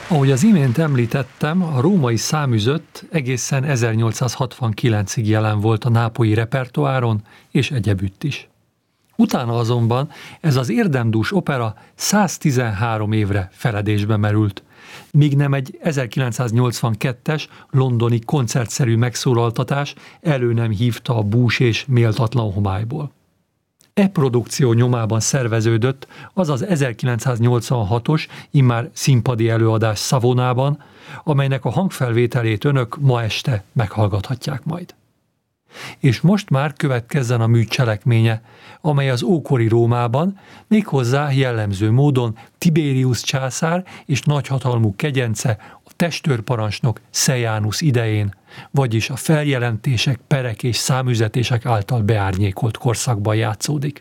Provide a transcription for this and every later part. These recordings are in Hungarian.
Ahogy az imént említettem, a római számüzött egészen 1869-ig jelen volt a nápolyi repertoáron, és egyebütt is. Utána azonban ez az érdemdús opera 113 évre feledésbe merült, míg nem egy 1982-es londoni koncertszerű megszólaltatás elő nem hívta a bús és méltatlan homályból. E produkció nyomában szerveződött az 1986-os immár színpadi előadás Savonában, amelynek a hangfelvételét önök ma este meghallgathatják majd. És most már következzen a mű cselekménye, amely az ókori Rómában méghozzá jellemző módon Tiberius császár és nagyhatalmú kegyence, a testőrparancsnok Sejanus idején, vagyis a feljelentések, perek és számüzetések által beárnyékolt korszakban játszódik.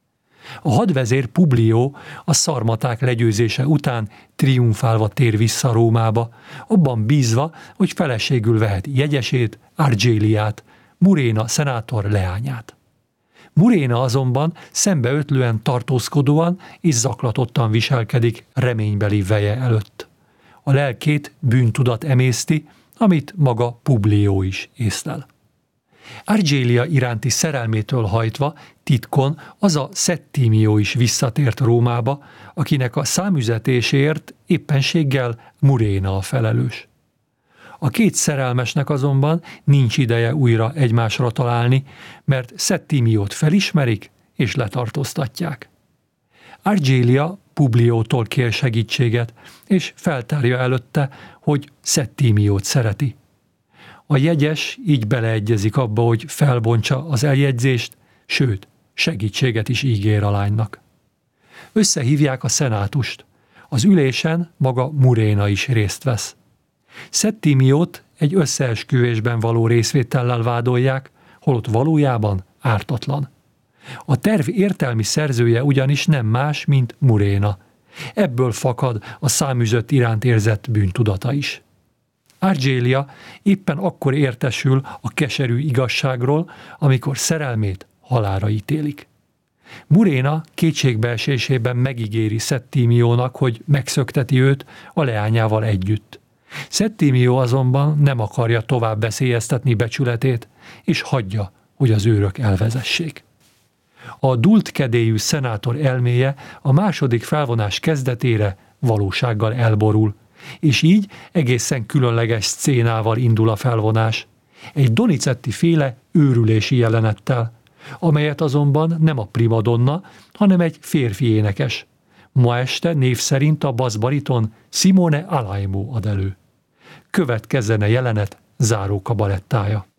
A hadvezér Publio a szarmaták legyőzése után triumfálva tér vissza Rómába, abban bízva, hogy feleségül vehet jegyesét, Argéliát, Muréna szenátor leányát. Muréna azonban szembeötlően tartózkodóan és zaklatottan viselkedik reménybeli veje előtt. A lelkét bűntudat emészti, amit maga Publio is észlel. Argélia iránti szerelmétől hajtva titkon az a Settimio is visszatért Rómába, akinek a számüzetésért éppenséggel Muréna a felelős. A két szerelmesnek azonban nincs ideje újra egymásra találni, mert Settimiót felismerik és letartóztatják. Argélia Publiótól kér segítséget, és feltárja előtte, hogy Settimiót szereti. A jegyes így beleegyezik abba, hogy felbontsa az eljegyzést, sőt, segítséget is ígér a lánynak. Összehívják a szenátust. Az ülésen maga Muréna is részt vesz. Settimiót egy összeesküvésben való részvétellel vádolják, holott valójában ártatlan. A terv értelmi szerzője ugyanis nem más, mint Muréna. Ebből fakad a számüzött iránt érzett bűntudata is. Argélia éppen akkor értesül a keserű igazságról, amikor szerelmét halálra ítélik. Muréna kétségbeesésében megígéri Settimiónak, hogy megszökteti őt a leányával együtt. Settimio azonban nem akarja tovább veszélyeztetni becsületét, és hagyja, hogy az őrök elvezessék. A dúlt kedélyű szenátor elméje a második felvonás kezdetére valósággal elborul, és így egészen különleges szcénával indul a felvonás, egy Donizetti féle őrülési jelenettel, amelyet azonban nem a primadonna, hanem egy férfi énekes. Ma este név szerint a basszbariton Simone Alaimo ad elő. Következzen a jelenet záró kabarettája.